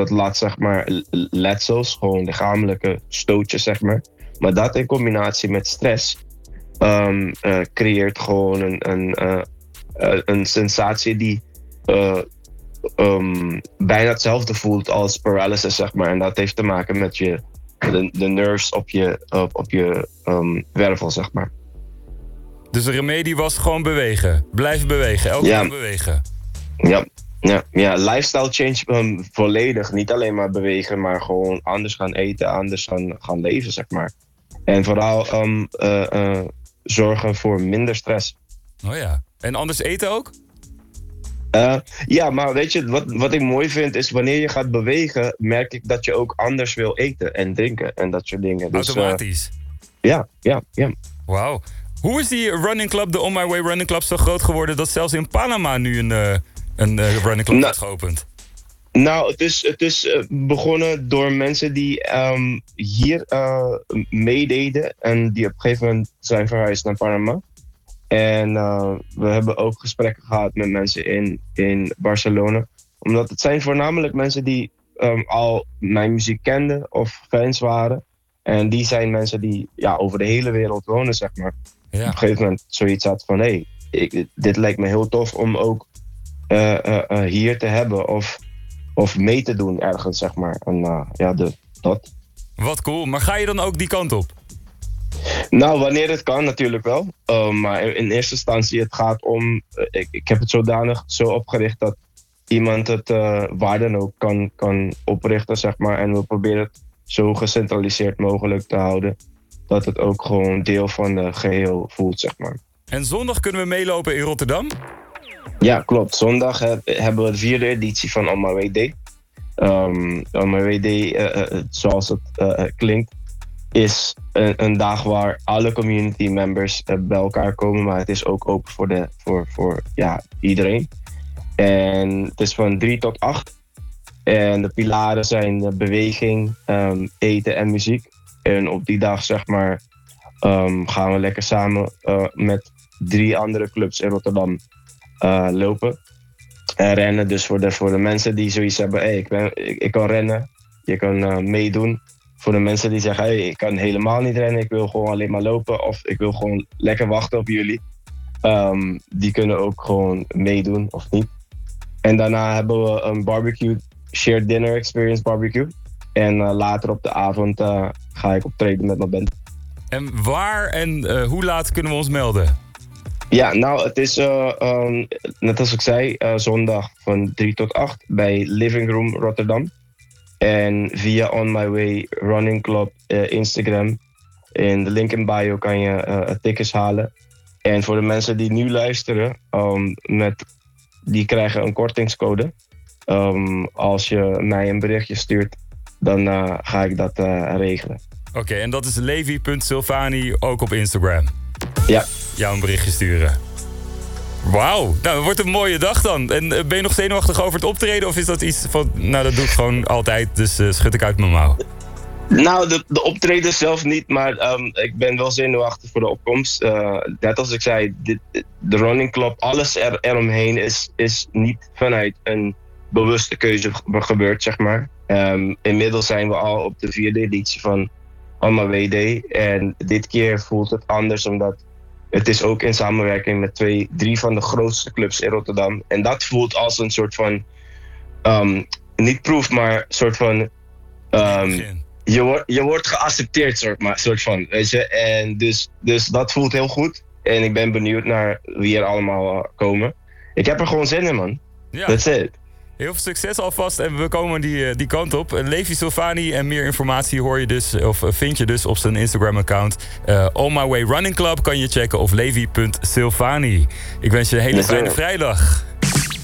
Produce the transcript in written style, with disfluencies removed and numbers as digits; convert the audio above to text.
dat laat zeg maar letsels, gewoon lichamelijke stootjes zeg maar. Maar dat in combinatie met stress creëert gewoon een sensatie die bijna hetzelfde voelt als paralysis zeg maar. En dat heeft te maken met de nerves op je wervel zeg maar. Dus de remedie was gewoon bewegen. Blijven bewegen, elke dag bewegen. Ja, lifestyle change volledig. Niet alleen maar bewegen, maar gewoon anders gaan eten, anders gaan leven, zeg maar. En vooral zorgen voor minder stress. Oh ja, en anders eten ook? Ja, maar weet je, wat ik mooi vind is wanneer je gaat bewegen, merk ik dat je ook anders wil eten en drinken en dat soort dingen. Dus, automatisch? Ja. Wauw. Hoe is die running club, de On My Way Running Club, zo groot geworden dat zelfs in Panama nu een running club is geopend? Nou, het is begonnen door mensen die hier meededen en die op een gegeven moment zijn verhuisd naar Panama. En we hebben ook gesprekken gehad met mensen in Barcelona. Omdat het zijn voornamelijk mensen die al mijn muziek kenden of fans waren. En die zijn mensen die over de hele wereld wonen, zeg maar. Ja. Op een gegeven moment zoiets had van, dit lijkt me heel tof om ook hier te hebben of mee te doen ergens, zeg maar. En dat. Wat cool, maar ga je dan ook die kant op? Nou, wanneer het kan natuurlijk wel. Maar in eerste instantie, het gaat om... Ik heb het zodanig zo opgericht dat iemand het waar dan ook kan oprichten, zeg maar. En we proberen het zo gecentraliseerd mogelijk te houden. Dat het ook gewoon deel van de geheel voelt, zeg maar. En zondag kunnen we meelopen in Rotterdam? Ja, klopt. Zondag hebben we de 4e editie van On My Way Day. On My Way Day, zoals het klinkt, is een dag waar alle community members bij elkaar komen. Maar het is ook open voor iedereen. En het is van 3 tot 8. En de pilaren zijn beweging, eten en muziek. En op die dag, zeg maar, gaan we lekker samen met 3 andere clubs in Rotterdam lopen. En rennen. Dus voor de mensen die zoiets hebben, ik kan rennen, je kan meedoen. Voor de mensen die zeggen, ik kan helemaal niet rennen, ik wil gewoon alleen maar lopen. Of ik wil gewoon lekker wachten op jullie. Die kunnen ook gewoon meedoen of niet. En daarna hebben we een barbecue, shared dinner experience barbecue. En later op de avond ga ik optreden met mijn band. En waar en hoe laat kunnen we ons melden? Ja, nou, het is net als ik zei, zondag van 3 tot 8 bij Living Room Rotterdam. En via On My Way Running Club Instagram. In de link in bio kan je tickets halen. En voor de mensen die nu luisteren, die krijgen een kortingscode. Als je mij een berichtje stuurt, dan ga ik dat regelen. Oké, en dat is levi.silvani, ook op Instagram? Ja. Jou een berichtje sturen. Wauw, nou, dat wordt een mooie dag dan. En ben je nog zenuwachtig over het optreden? Of is dat iets van, nou, dat doe ik gewoon altijd, dus schud ik uit mijn mouw? Nou, de optreden zelf niet, maar ik ben wel zenuwachtig voor de opkomst. Net als ik zei, de running club, alles eromheen is niet vanuit een bewuste keuze gebeurd, zeg maar. Inmiddels zijn we al op de 4e editie van On My Way Day. En dit keer voelt het anders, omdat het is ook in samenwerking met 3 van de grootste clubs in Rotterdam. En dat voelt als een soort van, niet proef, maar soort van, je wordt geaccepteerd, soort van, weet je. En dus dat voelt heel goed. En ik ben benieuwd naar wie er allemaal komen. Ik heb er gewoon zin in, man. Ja. That's it. Heel veel succes alvast en we komen die kant op. Levi Silvani, en meer informatie hoor je dus, of vind je dus op zijn Instagram-account. On My Way Running Club kan je checken of levi.silvani. Ik wens je een hele fijne vrijdag.